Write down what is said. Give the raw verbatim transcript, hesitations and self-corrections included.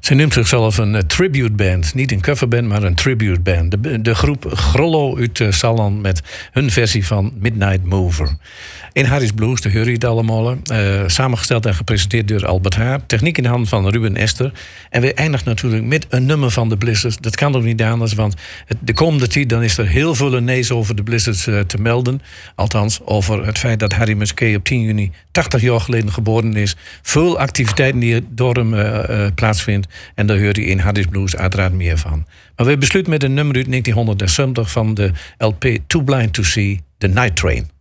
Ze noemt zichzelf een uh, tribute band. Niet een coverband, maar een tribute band. De, de groep Grollo uit uh, Salland met hun versie van Midnight Mover. In Harry's Blues, de hoor je het allemaal. Uh, samengesteld en gepresenteerd door Albert Haar. Techniek in de hand van Ruben Ester. En we eindigen natuurlijk met een nummer van de Blizzards. Dat kan ook niet anders, want het, de komende tijd dan is er heel veel nees over de Blizzards uh, te melden. Althans, over het feit dat Harry Musquet op tien juni tachtig jaar geleden geboren is. Veel activiteiten die door hem uh, uh, plaatsvindt. En daar hoor je in Harry's Blues uiteraard meer van. Maar we besluiten met een nummer uit negentien zeventig van de L P Too Blind to See, The Night Train.